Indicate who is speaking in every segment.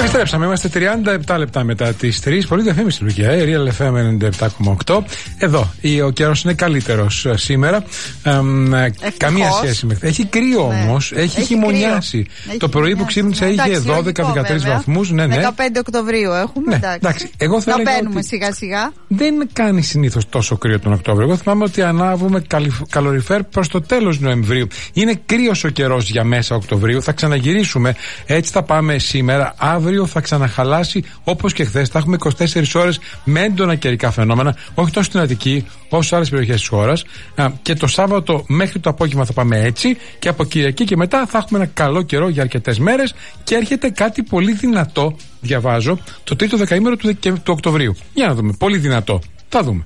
Speaker 1: Επιστρέψαμε, είμαστε 37 λεπτά μετά τις 3. Πολύ διαφήμιση στη Λουκιά, Real FM 97,8. Εδώ, ο καιρός είναι καλύτερος σήμερα. Καμία σχέση με χθες. Έχει κρύο όμως, έχει χειμωνιάσει. Το πρωί που ξύπνησα είχε 12-13 βαθμούς. Ναι, ναι.
Speaker 2: 15 Οκτωβρίου έχουμε.
Speaker 1: Ναι, εντάξει. Εγώ θα
Speaker 2: μπαίνουμε σιγά σιγά.
Speaker 1: Δεν κάνει συνήθως τόσο κρύο τον Οκτώβριο. Εγώ θυμάμαι ότι ανάβουμε καλοριφέρ προς το τέλος Νοεμβρίου. Είναι κρύος ο καιρός για μέσα Οκτωβρίου. Θα ξαναγυρίσουμε. Έτσι θα πάμε σήμερα. Αύριο θα ξαναχαλάσει όπως και χθες. Θα έχουμε 24 ώρες με έντονα καιρικά φαινόμενα. Όχι τόσο στην Αττική όσο σε άλλες περιοχές της χώρας. Και το Σάββατο μέχρι το απόγευμα θα πάμε έτσι. Και από Κυριακή και μετά θα έχουμε ένα καλό καιρό για αρκετές μέρες. Και έρχεται κάτι πολύ δυνατό. Διαβάζω το τρίτο δεκαήμερο του Οκτωβρίου. Για να δούμε. Πολύ δυνατό. Θα δούμε.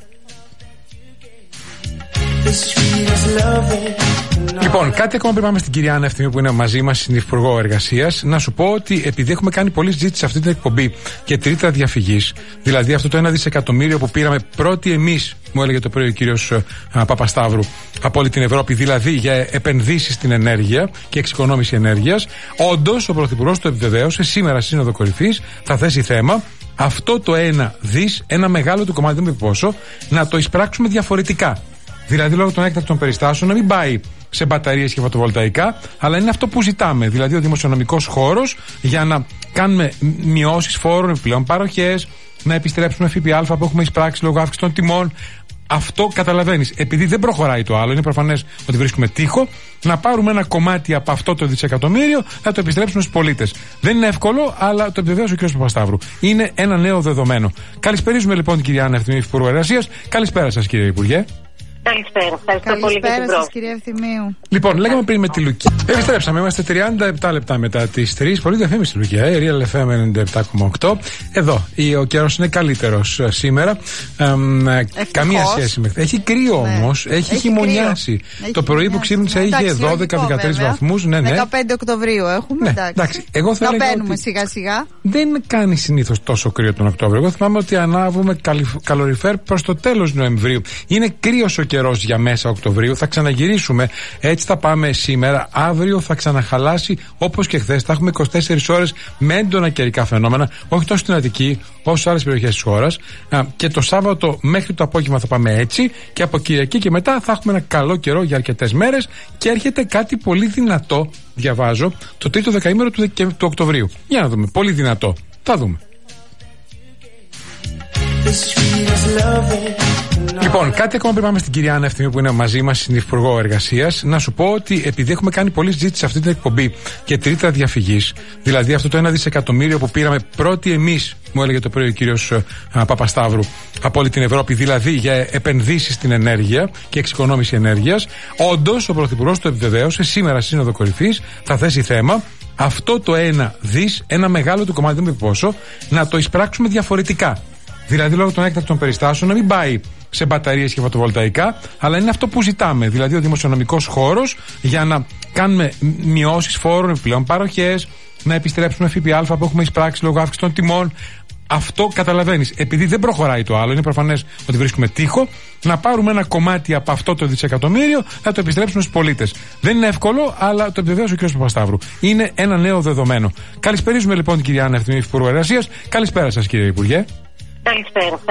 Speaker 1: Λοιπόν, κάτι ακόμα πριν πάμε στην κυρία Άννα Ευθυμίου που είναι μαζί μας, στην Υπουργό Εργασίας, να σου πω ότι επειδή έχουμε κάνει πολλή συζήτηση σε αυτή την εκπομπή και τρίτρα διαφυγής, δηλαδή αυτό το 1 δισεκατομμύριο που πήραμε πρώτοι εμείς, μου έλεγε το πρωί ο κύριος Παπασταύρου, από όλη την Ευρώπη, δηλαδή για επενδύσεις στην ενέργεια και εξοικονόμηση ενέργειας, όντως ο Πρωθυπουργός το επιβεβαίωσε σήμερα στη Σύνοδο Κορυφής, θα θέσει θέμα. Αυτό το 1 δις, ένα μεγάλο του κομμάτι, δεν με πόσο, να το εισπράξουμε διαφορετικά. Δηλαδή, λόγω των έκτακτων περιστάσεων, να μην πάει σε μπαταρίες και φωτοβολταϊκά, αλλά είναι αυτό που ζητάμε. Δηλαδή, ο δημοσιονομικός χώρος για να κάνουμε μειώσεις φόρων, επιπλέον παροχές, να επιστρέψουμε ΦΠΑ που έχουμε εισπράξει λόγω αύξησης των τιμών. Αυτό καταλαβαίνεις. Επειδή δεν προχωράει το άλλο, είναι προφανές ότι βρίσκουμε τείχο, να πάρουμε ένα κομμάτι από αυτό το δισεκατομμύριο να το επιστρέψουμε στους πολίτες. Δεν είναι εύκολο, αλλά το επιβεβαίωσε ο κ. Παπασταύρου. Είναι ένα νέο δεδομένο. Καλησπερίζουμε λοιπόν την κυρία Άννα Ευθυμίου, Υπουργό Εργασίας. Καλησπέρα σας, κύριε Υπουργέ.
Speaker 2: Καλησπέρα. Ευχαριστώ πολύ για την πρόσκληση, κυρία Ευθυμίου.
Speaker 1: Λοιπόν, λέγαμε πριν με τη Λουκιά. Επιστρέψαμε, είμαστε 37 λεπτά μετά τις 3. Πολύ διαφήμιση στη Λουκιά, Real FM 97,8. Εδώ, ο καιρός είναι καλύτερος σήμερα. Καμία σχέση με χθες. Έχει κρύο όμως, έχει χειμωνιάσει. Το πρωί που ξύπνησα είχε 12-13 βαθμούς. Ναι, ναι. 15
Speaker 2: Οκτωβρίου έχουμε.
Speaker 1: Ναι, εντάξει. Εγώ θα
Speaker 2: μπαίνουμε σιγά σιγά.
Speaker 1: Δεν κάνει συνήθως τόσο κρύο τον Οκτώβριο. Εγώ θυμάμαι ότι ανάβουμε καλοριφέρ προς το τέλος Νοεμβρίου. Είναι κρύος ο καιρός για μέσα Οκτωβρίου. Θα ξαναγυρίσουμε. Έτσι θα πάμε σήμερα. Αύριο θα ξαναχαλάσει όπως και χθες. Θα έχουμε 24 ώρες με έντονα καιρικά φαινόμενα. Όχι τόσο στην Αττική όσο σε άλλες περιοχές της χώρας. Και το Σάββατο μέχρι το απόγευμα θα πάμε έτσι. Και από Κυριακή και μετά θα έχουμε ένα καλό καιρό για αρκετές μέρες. Και έρχεται κάτι πολύ δυνατό. Διαβάζω το τρίτο δεκαήμερο του Οκτωβρίου. Για να δούμε. Πολύ δυνατό. Θα δούμε. Λοιπόν, κάτι ακόμα πριν πάμε στην κυρία Άννα Ευθυμίου που είναι μαζί μας, στην Υπουργό Εργασίας, να σου πω ότι επειδή έχουμε κάνει πολλή συζήτηση σε αυτή την εκπομπή και τρίτρα διαφυγής, δηλαδή αυτό το 1 δισεκατομμύριο που πήραμε πρώτοι εμείς, μου έλεγε το πρωί ο κύριος Παπασταύρου, από όλη την Ευρώπη, δηλαδή για επενδύσεις στην ενέργεια και εξοικονόμηση ενέργειας, όντως ο Πρωθυπουργός το επιβεβαίωσε σήμερα στη Σύνοδο Κορυφής, θα θέσει θέμα. Αυτό το 1 δις, ένα μεγάλο του κομμάτι, δεν με πόσο, να το εισπράξουμε διαφορετικά. Δηλαδή, λόγω των έκτακτων περιστάσεων, να μην πάει σε μπαταρίες και φωτοβολταϊκά, αλλά είναι αυτό που ζητάμε. Δηλαδή, ο δημοσιονομικός χώρος για να κάνουμε μειώσεις φόρων, επιπλέον παροχές, να επιστρέψουμε ΦΠΑ που έχουμε εισπράξει λόγω αύξησης των τιμών. Αυτό καταλαβαίνεις. Επειδή δεν προχωράει το άλλο, είναι προφανές ότι βρίσκουμε τείχο, να πάρουμε ένα κομμάτι από αυτό το δισεκατομμύριο να το επιστρέψουμε στους πολίτες. Δεν είναι εύκολο, αλλά το επιβεβαίωσε ο κ. Παπασταύρου. Είναι ένα νέο δεδομένο. Καλησπερίζουμε λοιπόν την κυρία Άννα Ευθυμίου, Υπουργό Εργασίας. Καλησπέρα σας, κύριε Υπουργέ.
Speaker 2: Καλησπέρα.